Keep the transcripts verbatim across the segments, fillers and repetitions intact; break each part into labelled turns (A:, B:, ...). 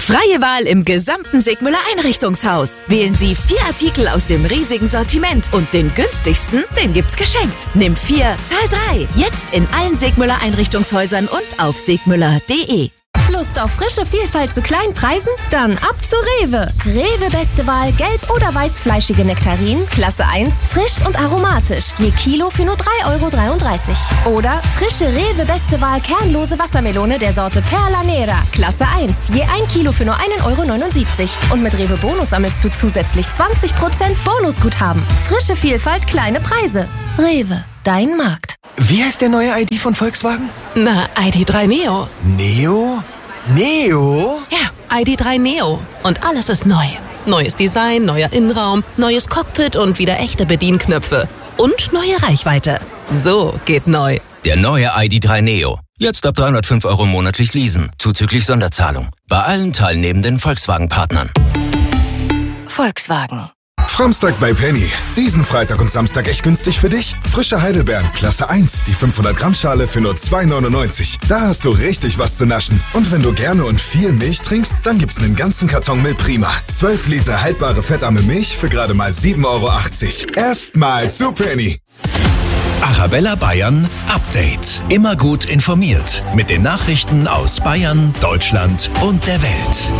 A: Freie Wahl im gesamten Sigmüller Einrichtungshaus. Wählen Sie vier Artikel aus dem riesigen Sortiment und den günstigsten, den gibt's geschenkt. Nimm vier, zahl drei. Jetzt in allen Sigmüller Einrichtungshäusern und auf sigmüller punkt de.
B: Lust auf frische Vielfalt zu kleinen Preisen? Dann ab zu Rewe. Rewe beste Wahl gelb- oder weißfleischige Nektarinen, Klasse eins, frisch und aromatisch. Je Kilo für nur drei Euro dreiunddreißig. Oder frische Rewe beste Wahl kernlose Wassermelone der Sorte Perla Nera, Klasse eins. Je ein Kilo für nur ein Euro neunundsiebzig. Und mit Rewe Bonus sammelst du zusätzlich zwanzig Prozent Bonusguthaben. Frische Vielfalt, kleine Preise. Rewe, dein Markt.
C: Wie heißt der neue I D von Volkswagen?
D: Na, I D drei Neo.
C: Neo? Neo?
D: Ja, I D drei Neo. Und alles ist neu. Neues Design, neuer Innenraum, neues Cockpit und wieder echte Bedienknöpfe. Und neue Reichweite. So geht neu.
E: Der neue I D drei Neo. Jetzt ab dreihundertfünf Euro monatlich leasen, zuzüglich Sonderzahlung. Bei allen teilnehmenden Volkswagen-Partnern.
D: Volkswagen.
F: Samstag bei Penny. Diesen Freitag und Samstag echt günstig für dich? Frische Heidelbeeren, Klasse eins, die fünfhundert Gramm Schale für nur zwei neunundneunzig. Da hast du richtig was zu naschen. Und wenn du gerne und viel Milch trinkst, dann gibt's einen ganzen Karton Milch Prima. zwölf Liter haltbare fettarme Milch für gerade mal sieben Euro achtzig. Erstmal zu Penny.
G: Arabella Bayern Update. Immer gut informiert mit den Nachrichten aus Bayern, Deutschland und der Welt.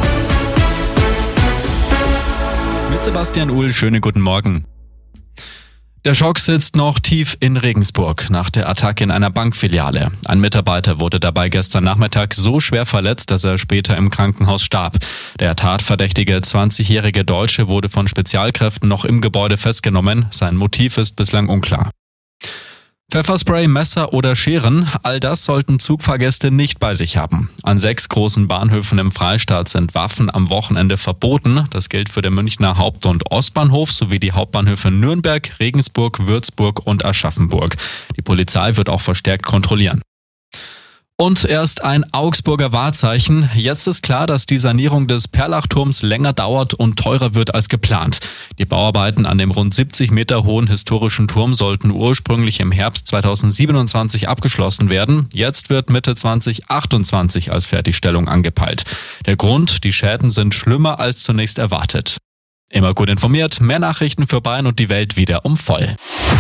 H: Mit Sebastian Uhl, schönen guten Morgen. Der Schock sitzt noch tief in Regensburg nach der Attacke in einer Bankfiliale. Ein Mitarbeiter wurde dabei gestern Nachmittag so schwer verletzt, dass er später im Krankenhaus starb. Der tatverdächtige zwanzigjährige Deutsche wurde von Spezialkräften noch im Gebäude festgenommen. Sein Motiv ist bislang unklar. Pfefferspray, Messer oder Scheren, all das sollten Zugfahrgäste nicht bei sich haben. An sechs großen Bahnhöfen im Freistaat sind Waffen am Wochenende verboten. Das gilt für den Münchner Haupt- und Ostbahnhof sowie die Hauptbahnhöfe Nürnberg, Regensburg, Würzburg und Aschaffenburg. Die Polizei wird auch verstärkt kontrollieren. Und erst ein Augsburger Wahrzeichen. Jetzt ist klar, dass die Sanierung des Perlachturms länger dauert und teurer wird als geplant. Die Bauarbeiten an dem rund siebzig Meter hohen historischen Turm sollten ursprünglich im Herbst zweitausendsiebenundzwanzig abgeschlossen werden. Jetzt wird Mitte zweitausendachtundzwanzig als Fertigstellung angepeilt. Der Grund, die Schäden sind schlimmer als zunächst erwartet. Immer gut informiert, mehr Nachrichten für Bayern und die Welt wieder um voll.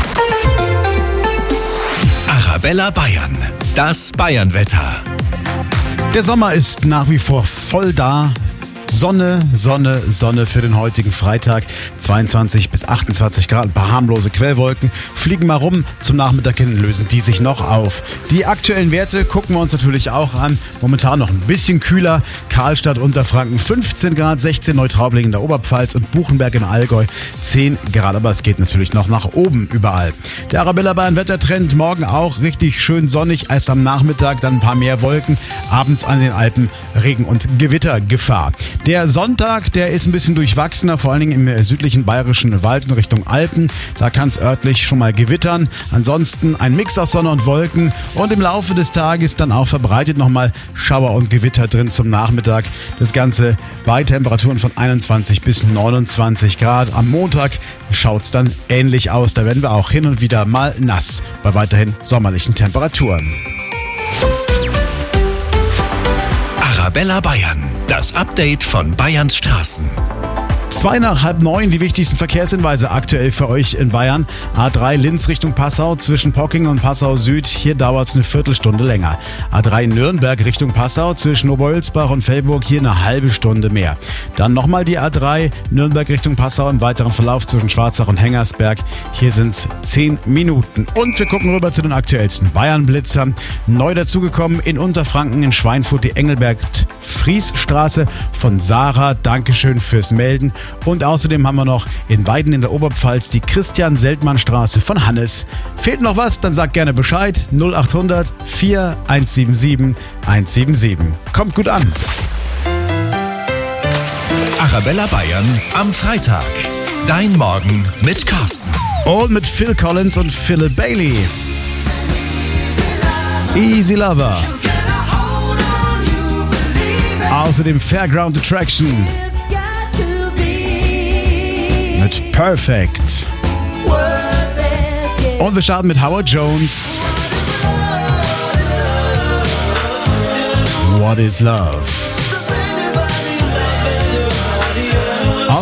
G: Arabella Bayern, das Bayernwetter.
I: Der Sommer ist nach wie vor voll da. Sonne, Sonne, Sonne für den heutigen Freitag. zweiundzwanzig bis achtundzwanzig Grad, ein paar harmlose Quellwolken fliegen mal rum. Zum Nachmittag hin lösen die sich noch auf. Die aktuellen Werte gucken wir uns natürlich auch an. Momentan noch ein bisschen kühler. Karlstadt, Unterfranken fünfzehn Grad, sechzehn Neutraubling in der Oberpfalz und Buchenberg im Allgäu zehn Grad. Aber es geht natürlich noch nach oben überall. Der Arabella Bayern Wettertrend morgen auch richtig schön sonnig. Erst am Nachmittag dann ein paar mehr Wolken. Abends an den Alpen Regen- und Gewittergefahr. Der Sonntag, der ist ein bisschen durchwachsener, vor allen Dingen im südlichen bayerischen Wald in Richtung Alpen. Da kann es örtlich schon mal gewittern. Ansonsten ein Mix aus Sonne und Wolken. Und im Laufe des Tages dann auch verbreitet nochmal Schauer und Gewitter drin zum Nachmittag. Das Ganze bei Temperaturen von einundzwanzig bis neunundzwanzig Grad. Am Montag schaut es dann ähnlich aus. Da werden wir auch hin und wieder mal nass bei weiterhin sommerlichen Temperaturen.
G: Arabella Bayern, das Update von Bayerns Straßen.
I: Zwei nach halb neun, die wichtigsten Verkehrshinweise aktuell für euch in Bayern. A drei Linz Richtung Passau zwischen Pocking und Passau Süd. Hier dauert es eine Viertelstunde länger. A drei Nürnberg Richtung Passau zwischen Oberölsbach und Fellburg. Hier eine halbe Stunde mehr. Dann nochmal die A drei Nürnberg Richtung Passau im weiteren Verlauf zwischen Schwarzach und Hengersberg. Hier sind es zehn Minuten. Und wir gucken rüber zu den aktuellsten Bayern-Blitzern. Neu dazugekommen in Unterfranken in Schweinfurt die Engelberg-Fries-Straße von Sarah. Dankeschön fürs Melden. Und außerdem haben wir noch in Weiden in der Oberpfalz die Christian-Seltmann-Straße von Hannes. Fehlt noch was? Dann sagt gerne Bescheid. null acht hundert vier eins sieben sieben eins sieben sieben. Kommt gut an.
G: Arabella Bayern am Freitag. Dein Morgen mit Carsten.
I: Und mit Phil Collins und Philip Bailey. Easy Lover. Außerdem Fairground Attraction. Mit Perfect. Und wir starten mit Howard Jones. What is Love?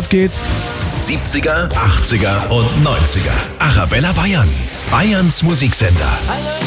I: Auf geht's.
G: siebziger, achtziger und neunziger. Arabella Bayern. Bayerns Musiksender.